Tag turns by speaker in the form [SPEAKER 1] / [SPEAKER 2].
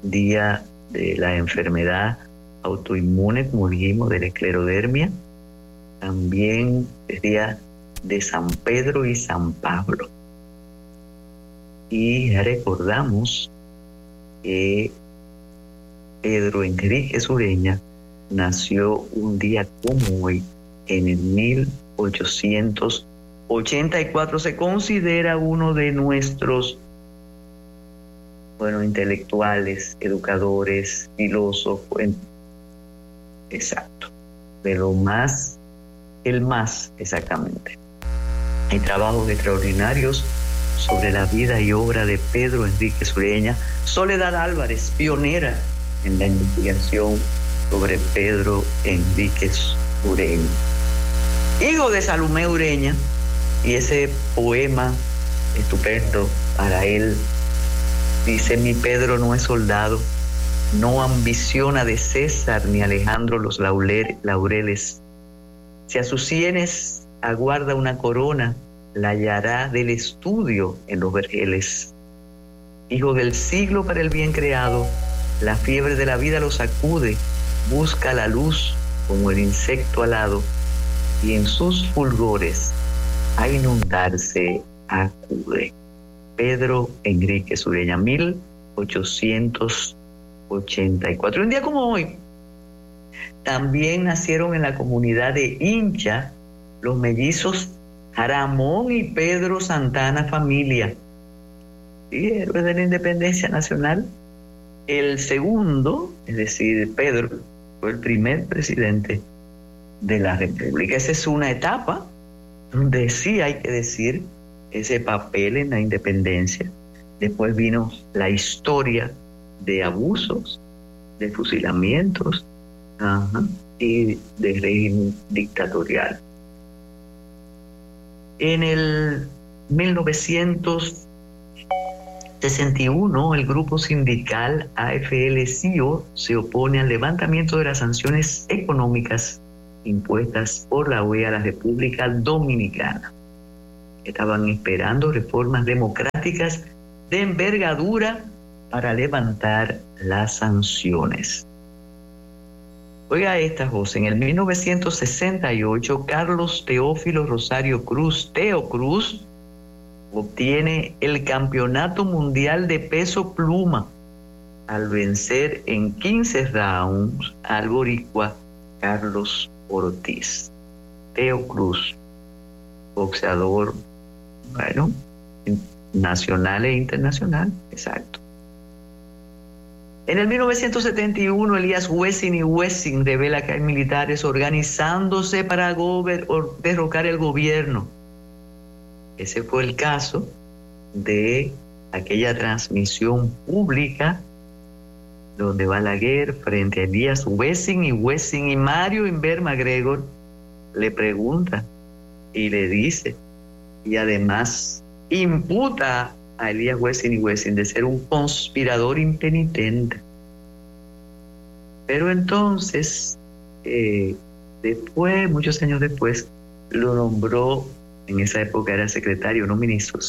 [SPEAKER 1] día de la enfermedad autoinmune, como dijimos, de la esclerodermia. También es día de San Pedro y San Pablo. Y recordamos que Pedro Enríquez Ureña nació un día como hoy, en el 1884. Se considera uno de nuestros, intelectuales, educadores, filósofos, exacto, pero el más exactamente. Hay trabajos extraordinarios sobre la vida y obra de Pedro Enríquez Ureña. Soledad Álvarez, pionera en la investigación sobre Pedro Enríquez Ureña, hijo de Salomé Ureña, y ese poema estupendo para él dice: mi Pedro no es soldado, no ambiciona de César ni Alejandro los laureles. Si a sus sienes aguarda una corona, la hallará del estudio en los vergeles. Hijo del siglo para el bien creado, la fiebre de la vida lo sacude, busca la luz como el insecto alado, y en sus fulgores a inundarse acude. Pedro Enríquez Ureña, 1884. Un día como hoy, también nacieron en la comunidad de Hincha los mellizos Ramón y Pedro Santana Familia, y héroes de la independencia nacional. El segundo, es decir, Pedro, fue el primer presidente de la República. Esa es una etapa donde sí hay que decir ese papel en la independencia. Después vino la historia de abusos, de fusilamientos y de régimen dictatorial. En el 1961, el grupo sindical AFL-CIO se opone al levantamiento de las sanciones económicas impuestas por la OEA a la República Dominicana. Estaban esperando reformas democráticas de envergadura para levantar las sanciones. Oiga esta, José. En el 1968, Carlos Teófilo Rosario Cruz, Teo Cruz, obtiene el Campeonato Mundial de Peso Pluma al vencer en 15 rounds al boricua Carlos Ortiz. Teo Cruz, boxeador, nacional e internacional, exacto. En el 1971, Elías Wessing y Wessing revela que hay militares organizándose para derrocar el gobierno. Ese fue el caso de aquella transmisión pública donde Balaguer, frente a Elías Wessing y Mario Inver MacGregor, le pregunta y le dice, y además imputa a Elías Wessing de ser un conspirador impenitente. Pero entonces, después, muchos años después, lo nombró, en esa época era secretario, no ministro,